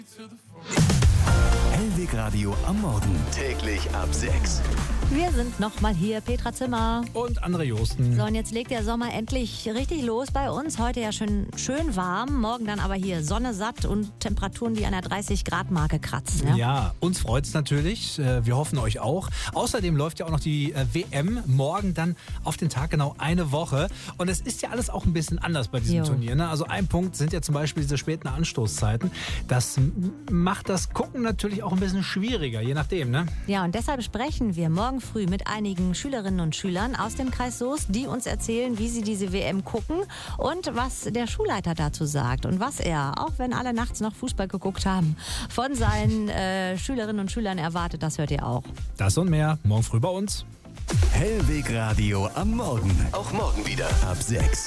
Hellweg Radio am Morgen. Täglich ab 6. Wir sind nochmal hier, Petra Zimmer. Und André Josten. So, und jetzt legt der Sommer endlich richtig los bei uns. Heute ja schön warm, morgen dann aber hier Sonne satt und Temperaturen, die an der 30-Grad-Marke kratzen. Ja, uns freut's natürlich. Wir hoffen euch auch. Außerdem läuft ja auch noch die WM morgen dann auf den Tag genau eine Woche. Und es ist ja alles auch ein bisschen anders bei diesem Turnier. Ne? Also ein Punkt sind ja zum Beispiel diese späten Anstoßzeiten. Das macht das Gucken natürlich auch ein bisschen schwieriger, je nachdem. Ne? Ja, und deshalb sprechen wir morgen früh mit einigen Schülerinnen und Schülern aus dem Kreis Soest, die uns erzählen, wie sie diese WM gucken und was der Schulleiter dazu sagt und was er, auch wenn alle nachts noch Fußball geguckt haben, von seinen Schülerinnen und Schülern erwartet. Das hört ihr auch. Das und mehr morgen früh bei uns. Hellweg Radio am Morgen. Auch morgen wieder ab 6.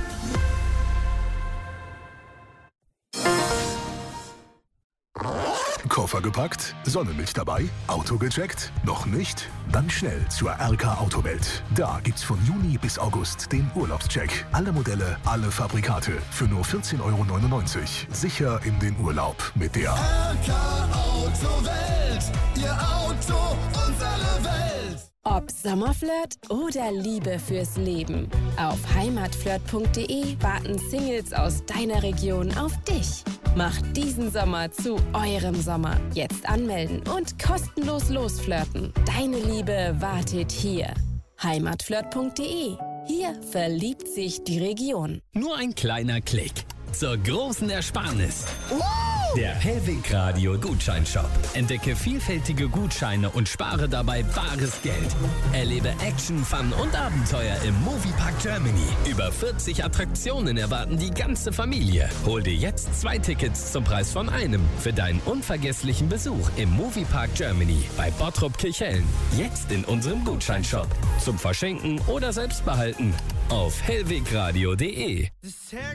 Koffer gepackt? Sonnenmilch dabei? Auto gecheckt? Noch nicht? Dann schnell zur RK Autowelt. Da gibt's von Juni bis August den Urlaubscheck. Alle Modelle, alle Fabrikate für nur 14,99 €. Sicher in den Urlaub mit der RK Autowelt. Ihr Auto, unsere Welt. Ob Sommerflirt oder Liebe fürs Leben. Auf heimatflirt.de warten Singles aus deiner Region auf dich. Macht diesen Sommer zu eurem Sommer. Jetzt anmelden und kostenlos losflirten. Deine Liebe wartet hier. heimatflirt.de. Hier verliebt sich die Region. Nur ein kleiner Klick zur großen Ersparnis. Der Hellweg Radio Gutscheinshop. Entdecke vielfältige Gutscheine und spare dabei bares Geld. Erlebe Action, Fun und Abenteuer im Moviepark Germany. Über 40 Attraktionen erwarten die ganze Familie. Hol dir jetzt 2 Tickets zum Preis von einem für deinen unvergesslichen Besuch im Moviepark Germany bei Bottrop Kirchhellen. Jetzt in unserem Gutscheinshop. Zum Verschenken oder selbst behalten auf hellwegradio.de.